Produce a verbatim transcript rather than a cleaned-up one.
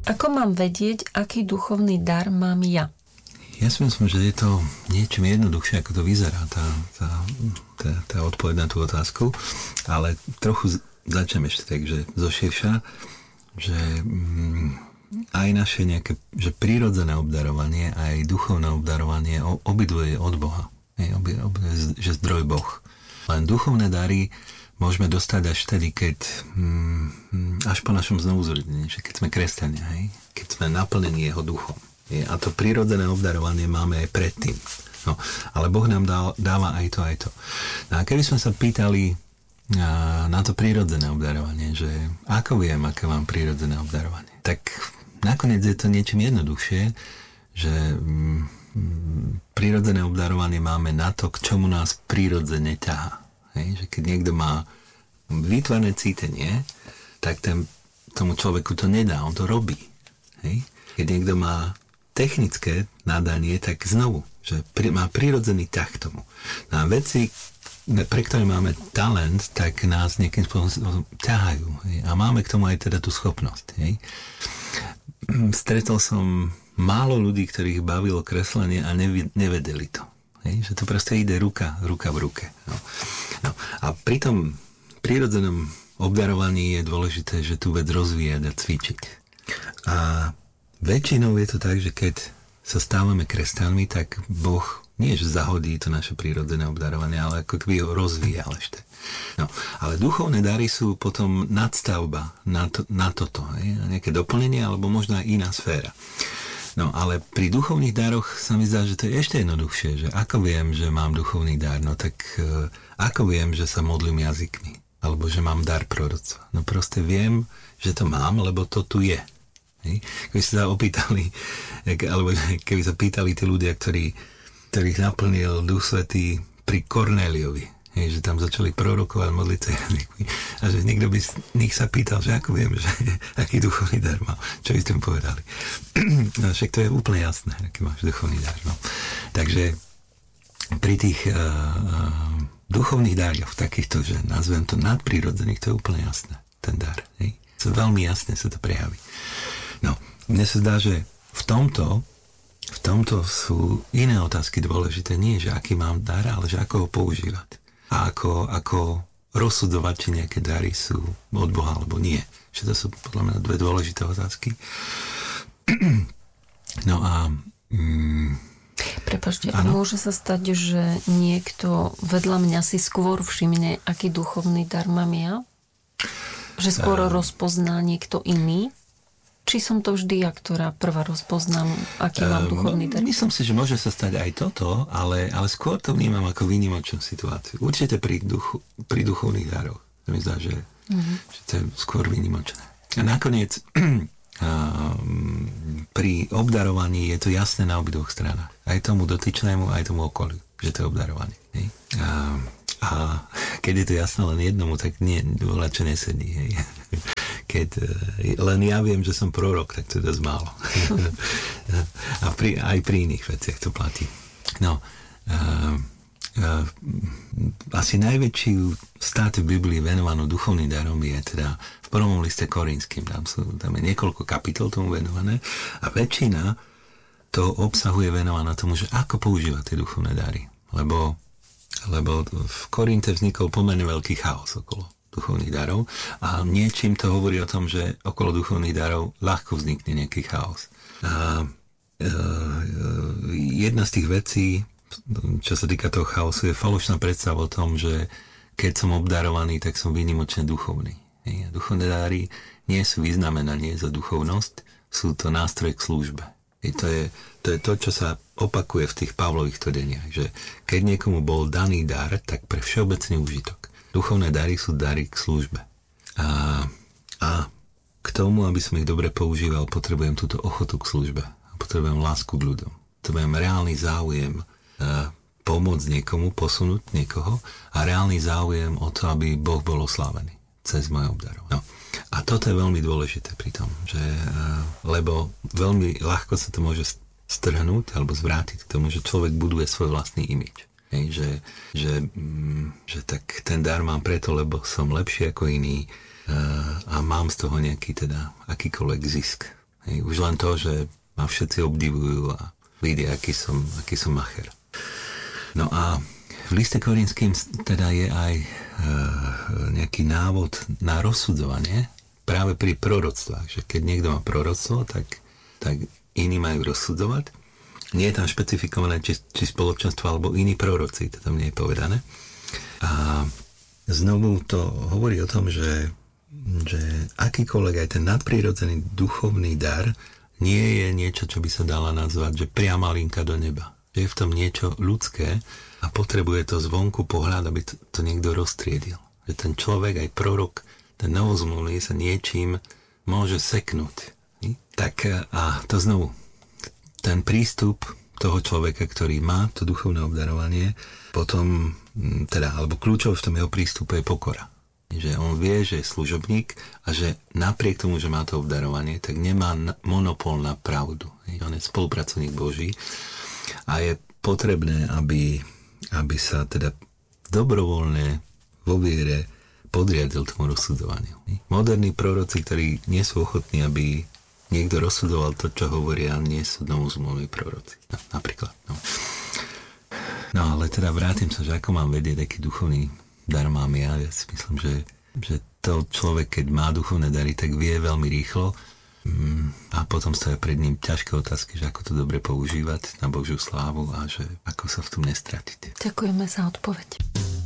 Ako mám vedieť, aký duchovný dar mám ja? Ja si myslím, že je to niečím jednoduchšie, ako to vyzerá, tá, tá, tá, tá odpoveď na tú otázku, ale trochu začnem ešte tak, že zoširša, že mm, aj naše nejaké, že prírodzené obdarovanie, aj duchovné obdarovanie obidvoje od Boha. Hej, obi, obi, že zdroj Boh. Len duchovné dary môžeme dostať až vtedy, keď mm, až po našom znovuzrodení, že keď sme kresťania, hej, keď sme naplnení jeho duchom. A to prírodzené obdarovanie máme aj predtým. No, ale Boh nám dá, dáva aj to, aj to. No a keby sme sa pýtali a, na to prírodzené obdarovanie, že ako viem, aké mám prírodzené obdarovanie, tak nakoniec je to niečím jednoduchšie, že mm, prírodzené obdarovanie máme na to, k čomu nás prírodzene ťahá. Hej, že keď niekto má výtvarné cítenie, tak ten, tomu človeku to nedá, on to robí. Hej. Keď niekto má technické nadanie, tak znovu, že pri, má prirodzený ťah k tomu. No a veci, pre ktoré máme talent, tak nás nejakým spôsobom ťahajú. Hej. A máme k tomu aj teda tú schopnosť. Hej. Stretol som málo ľudí, ktorých bavilo kreslenie a nevedeli to. Hej. Že to proste ide ruka, ruka v ruke. No. No. A pri tom prírodzenom obdarovaní je dôležité, že tú vec rozvíjať a cvičiť. A väčšinou je to tak, že keď sa stávame kresťanmi, tak Boh nie, že zahodí to naše prírodzené obdarovanie, ale ako keby ho rozvíjal ešte. No, ale duchovné dary sú potom nadstavba na, to, na toto. Hej? Nejaké doplnenie, alebo možno aj iná sféra. No, ale pri duchovných daroch sa mi zdá, že to je ešte jednoduchšie, že ako viem, že mám duchovný dar, no tak uh, ako viem, že sa modlím jazykmi, alebo že mám dar proroctva. No proste viem, že to mám, lebo to tu je. Hej. Keby sa opýtali, alebo keby sa pýtali tí ľudia, ktorí, ktorých naplnil Duch Svätý pri Kornéliovi, hej, že tam začali prorokovať, modliť sa jazykmi, a že niekto by z nich sa pýtal, že ako viem, že aký duchovný dar mal, čo by ste mu povedali. No však to je úplne jasné, aký máš duchovný dar. No. Takže pri tých uh, uh, duchovných dároch, takýchto, že nazvem to nadprirodzených, to je úplne jasné, ten dar. Hej. So veľmi jasne sa to prejaví. No, mne sa zdá, že v tomto, v tomto sú iné otázky dôležité. Nie, že aký mám dar, ale že ako ho používať. A ako, ako rozsudzovať, či nejaké dary sú od Boha, alebo nie. Že to sú podľa mňa dve dôležité otázky. No a... Mm, Prepáčte, a môže sa stať, že niekto vedľa mňa si skôr všimne, aký duchovný dar mám ja? Že skôr uh, rozpozná niekto iný? Či som to vždy ja, ktorá prvá rozpoznám, aký mám duchovný dar? Myslím si, že môže sa stať aj toto, ale, ale skôr to vnímam ako výnimočnú situáciu. Určite pri, duchu, pri duchovných daroch. To mi zdá, že, mm-hmm. že to je skôr výnimočné. A nakoniec pri obdarovaní je to jasné na obidvoch stranách. Aj tomu dotyčnému, aj tomu okoliu, že to je obdarovanie. A, a keď je to jasné len jednomu, tak nie, voľačo nesedí. Hej. Keď len ja viem, že som prorok, tak to je dosť málo. A pri, aj pri iných veciach to platí. No, uh, uh, asi najväčší stát v Biblii venovanú duchovným darom je teda v prvom liste Korinským. Tam, sú, tam je niekoľko kapitol tomu venované a väčšina to obsahuje venovaná tomu, že ako používať tie duchovné dary. Lebo, lebo v Korinte vznikol pomerne veľký chaos okolo duchovných darov a niečím to hovorí o tom, že okolo duchovných darov ľahko vznikne nejaký chaos. A e, jedna z tých vecí, čo sa týka toho chaosu, je falošná predstava o tom, že keď som obdarovaný, tak som výnimočne duchovný. A duchovné dary nie sú vyznamenanie za duchovnosť, sú to nástroje k službe. I to je, to je to, čo sa opakuje v tých Pavlových tvrdeniach, že keď niekomu bol daný dar, tak pre všeobecný užitok. Duchovné dary sú dary k službe. A, a k tomu, aby som ich dobre používal, potrebujem túto ochotu k službe. Potrebujem lásku k ľuďom. Potrebujem reálny záujem a, pomôcť niekomu, posunúť niekoho a reálny záujem o to, aby Boh bol oslávený cez moje obdarovanie. No. A toto je veľmi dôležité pri tom, že, a, lebo veľmi ľahko sa to môže strhnúť alebo zvrátiť k tomu, že človek buduje svoj vlastný imidž. Hej, že, že, mm, že tak ten dar mám preto, lebo som lepší ako iný uh, a mám z toho nejaký teda akýkoľvek zisk. Hej, už len to, že ma všetci obdivujú a vidia, aký som, aký som macher. No a v liste Korinským teda je aj e, nejaký návod na rozsudzovanie práve pri proroctvách, že keď niekto má proroctvo, tak, tak iní majú rozsudzovať. Nie je tam špecifikované, či, či spoločenstvo alebo iní proroci, to tam nie je povedané. A znovu to hovorí o tom, že, že akýkoľvek aj ten nadprirodzený duchovný dar nie je niečo, čo by sa dala nazvať, že priama linka do neba. Že je v tom niečo ľudské a potrebuje to zvonku pohľad, aby to, to niekto roztriedil. Že ten človek, aj prorok, ten novozmluvný sa niečím môže seknúť. Tak a to znovu ten prístup toho človeka, ktorý má to duchovné obdarovanie, potom, teda, alebo kľúčov v tom jeho prístupe je pokora. Že on vie, že je služobník a že napriek tomu, že má to obdarovanie, tak nemá monopol na pravdu. On je spolupracovník Boží a je potrebné, aby, aby sa teda dobrovoľne vo viere podriadil tomu rozsudzovaniu. Moderní proroci, ktorí nie sú ochotní, aby niekto rozsudoval to, čo hovoria, nie sú novozmluvní proroci. No, napríklad. No. no ale teda vrátim sa, že ako mám vedieť, aký duchovný dar mám ja. Ja si myslím, že, že to človek, keď má duchovné dary, tak vie veľmi rýchlo mm, a potom stoja pred ním ťažké otázky, že ako to dobre používať na Božiu slávu a že ako sa v tom nestratiť. Ďakujeme za odpoveď.